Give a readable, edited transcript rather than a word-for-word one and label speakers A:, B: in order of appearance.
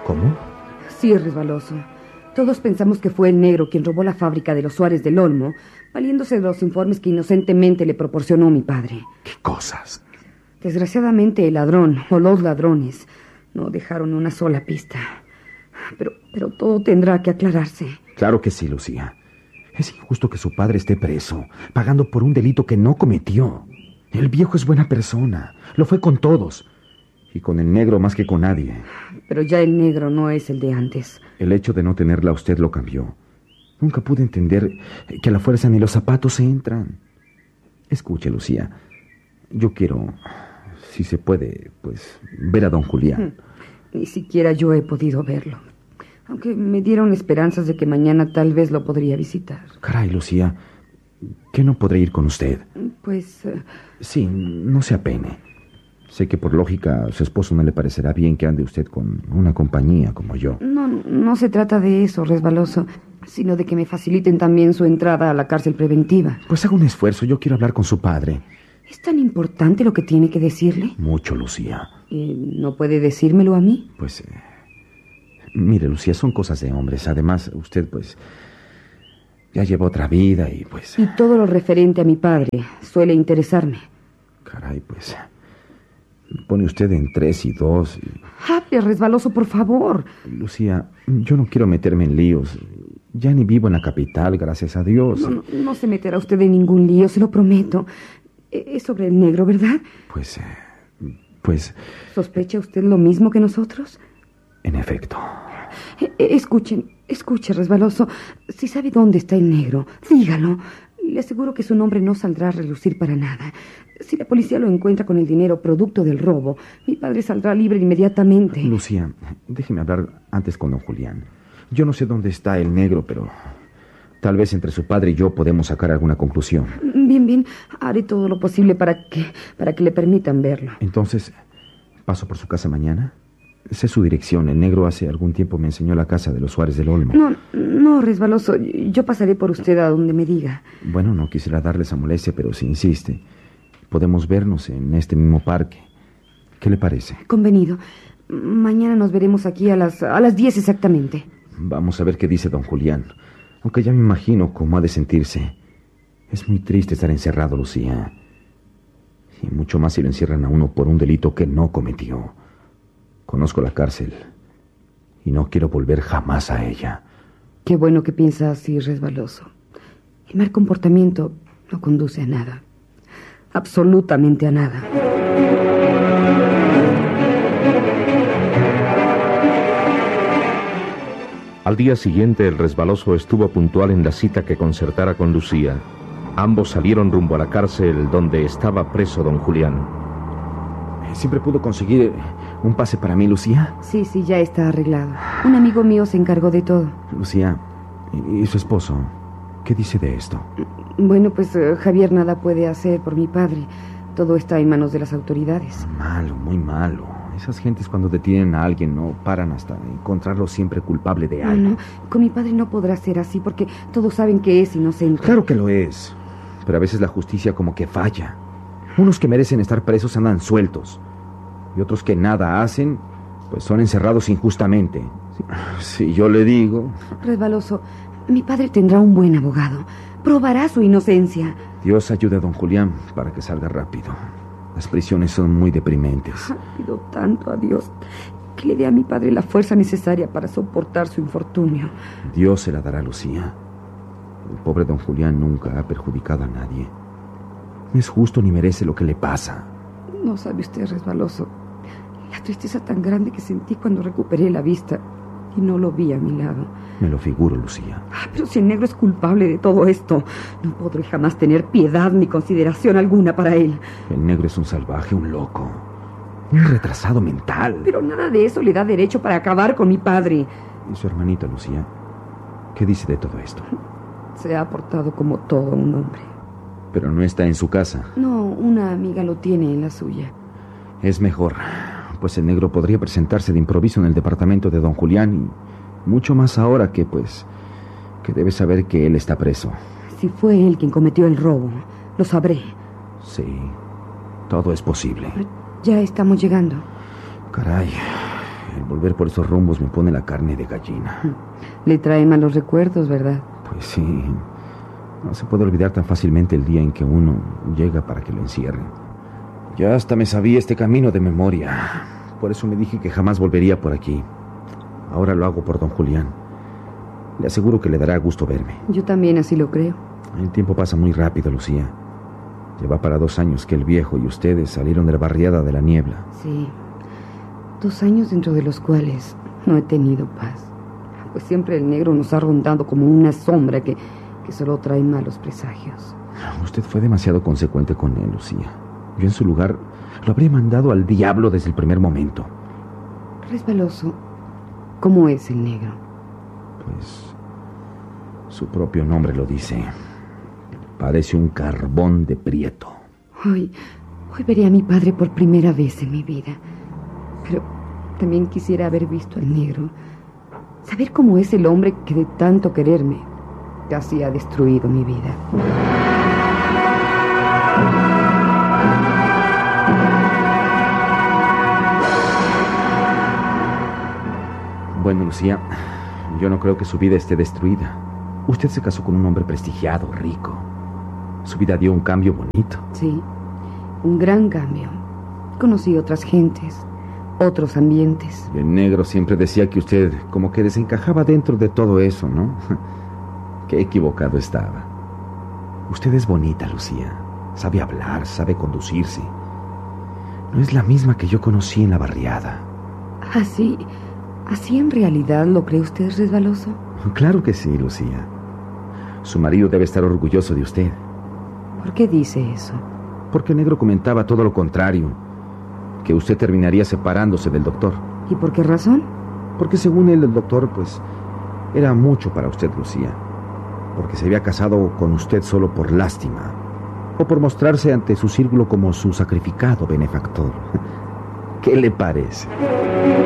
A: ¿Cómo?
B: Sí, Resbaloso. Todos pensamos que fue el negro quien robó la fábrica de los Suárez del Olmo, valiéndose de los informes que inocentemente le proporcionó mi padre.
A: ¿Qué cosas?
B: Desgraciadamente el ladrón, o los ladrones, no dejaron una sola pista. Pero todo tendrá que aclararse.
A: Claro que sí, Lucía. Es injusto que su padre esté preso, pagando por un delito que no cometió. El viejo es buena persona. Lo fue con todos. Y con el negro más que con nadie.
B: Pero ya el negro no es el de antes.
A: El hecho de no tenerla a usted lo cambió. Nunca pude entender que a la fuerza ni los zapatos se entran. Escuche, Lucía. Yo quiero, si se puede, pues, ver a don Julián.
B: Ni siquiera yo he podido verlo. Aunque me dieron esperanzas de que mañana tal vez lo podría visitar.
A: Caray, Lucía, ¿qué no podré ir con usted?
B: Pues...
A: Sí, no se apene. Sé que por lógica a su esposo no le parecerá bien que ande usted con una compañía como yo.
B: No se trata de eso, Resbaloso, sino de que me faciliten también su entrada a la cárcel preventiva.
A: Pues haga un esfuerzo, yo quiero hablar con su padre.
B: ¿Es tan importante lo que tiene que decirle?
A: Mucho, Lucía.
B: ¿No puede decírmelo a mí?
A: Pues, mire, Lucía, son cosas de hombres. Además, usted, pues, ya lleva otra vida y, pues...
B: Y todo lo referente a mi padre suele interesarme.
A: Caray, pues... Pone usted en 3 y 2 y...
B: Hable, Resbaloso, por favor.
A: Lucía, yo no quiero meterme en líos. Ya ni vivo en la capital, gracias a Dios.
B: No se meterá usted en ningún lío, se lo prometo. Es sobre el negro, ¿verdad?
A: Pues...
B: ¿Sospecha usted lo mismo que nosotros?
A: En efecto.
B: Escuche, Resbaloso. Si sabe dónde está el negro, dígalo. Le aseguro que su nombre no saldrá a relucir para nada. Si la policía lo encuentra con el dinero producto del robo, mi padre saldrá libre inmediatamente.
A: Lucía, déjeme hablar antes con don Julián. Yo no sé dónde está el negro, pero tal vez entre su padre y yo podemos sacar alguna conclusión.
B: Bien. Haré todo lo posible para que le permitan verlo.
A: Entonces, ¿paso por su casa mañana? Sé su dirección. El negro hace algún tiempo me enseñó la casa de los Suárez del Olmo.
B: No, Resbaloso. Yo pasaré por usted a donde me diga.
A: Bueno, no quisiera darle esa molestia, pero si insiste, podemos vernos en este mismo parque. ¿Qué le parece?
B: Convenido. Mañana nos veremos aquí a las 10 exactamente.
A: Vamos a ver qué dice don Julián. Aunque ya me imagino cómo ha de sentirse. Es muy triste estar encerrado, Lucía. Y mucho más si lo encierran a uno por un delito que no cometió. Conozco la cárcel y no quiero volver jamás a ella.
B: Qué bueno que piensa así, Resbaloso. El mal comportamiento no conduce a nada. Absolutamente a nada.
C: Al día siguiente, el Resbaloso estuvo puntual en la cita que concertara con Lucía. Ambos salieron rumbo a la cárcel donde estaba preso don Julián.
A: ¿Siempre pudo conseguir un pase para mí, Lucía?
B: Sí, ya está arreglado. Un amigo mío se encargó de todo.
A: Lucía, ¿y su esposo? ¿Qué dice de esto?
B: Bueno, pues Javier nada puede hacer por mi padre. Todo está en manos de las autoridades.
A: Malo, muy malo. Esas gentes cuando detienen a alguien no paran hasta encontrarlo siempre culpable de algo.
B: No, con mi padre no podrá ser así porque todos saben que es inocente.
A: Claro que lo es, pero a veces la justicia como que falla. Unos que merecen estar presos andan sueltos y otros que nada hacen, pues son encerrados injustamente. Si yo le digo...
B: Resbaloso, mi padre tendrá un buen abogado. Probará su inocencia.
A: Dios ayude a don Julián para que salga rápido. Las prisiones son muy deprimentes.
B: Pido tanto a Dios que le dé a mi padre la fuerza necesaria para soportar su infortunio.
A: Dios se la dará, Lucía. El pobre don Julián nunca ha perjudicado a nadie. No es justo ni merece lo que le pasa.
B: No sabe usted, Resbaloso, la tristeza tan grande que sentí cuando recuperé la vista y no lo vi a mi lado.
A: Me lo figuro, Lucía.
B: Pero si el negro es culpable de todo esto, no podré jamás tener piedad ni consideración alguna para él.
A: El negro es un salvaje, un loco, un retrasado mental.
B: Pero nada de eso le da derecho para acabar con mi padre.
A: ¿Y su hermanita, Lucía? ¿Qué dice de todo esto?
B: Se ha portado como todo un hombre.
A: Pero no está en su casa.
B: No, una amiga lo tiene en la suya.
A: Es mejor, pues el negro podría presentarse de improviso en el departamento de don Julián y mucho más ahora que debe saber que él está preso.
B: Si fue él quien cometió el robo, lo sabré.
A: Sí, todo es posible.
B: Ya estamos llegando.
A: Caray, el volver por esos rumbos me pone la carne de gallina.
B: Le trae malos recuerdos, ¿verdad?
A: Pues sí. No se puede olvidar tan fácilmente el día en que uno llega para que lo encierren. Ya hasta me sabía este camino de memoria. Por eso me dije que jamás volvería por aquí. Ahora lo hago por don Julián. Le aseguro que le dará gusto verme.
B: Yo también así lo creo.
A: El tiempo pasa muy rápido, Lucía. Lleva para 2 años que el viejo y ustedes salieron de la barriada de la Niebla.
B: Sí. 2 años dentro de los cuales no he tenido paz. Pues siempre el negro nos ha rondado como una sombra que solo trae malos presagios.
A: Usted fue demasiado consecuente con él, Lucía. Yo en su lugar lo habría mandado al diablo desde el primer momento.
B: Resbaloso, ¿cómo es el negro?
A: Pues su propio nombre lo dice. Parece un carbón de prieto.
B: Hoy veré a mi padre por primera vez en mi vida. Pero también quisiera haber visto al negro. Saber cómo es el hombre que de tanto quererme casi ha destruido mi vida.
A: Bueno, Lucía, yo no creo que su vida esté destruida. Usted se casó con un hombre prestigiado, rico. Su vida dio un cambio bonito.
B: Sí, un gran cambio. Conocí otras gentes, otros ambientes.
A: El negro siempre decía que usted como que desencajaba dentro de todo eso, ¿no? Qué equivocado estaba. Usted es bonita, Lucía. Sabe hablar, sabe conducirse. No es la misma que yo conocí en la barriada.
B: ¿Así en realidad lo cree usted, Resbaloso?
A: Claro que sí, Lucía. Su marido debe estar orgulloso de usted.
B: ¿Por qué dice eso?
A: Porque el negro comentaba todo lo contrario, que usted terminaría separándose del doctor.
B: ¿Y por qué razón?
A: Porque según él, el doctor, pues, era mucho para usted, Lucía. Porque se había casado con usted solo por lástima, o por mostrarse ante su círculo como su sacrificado benefactor. ¿Qué le parece?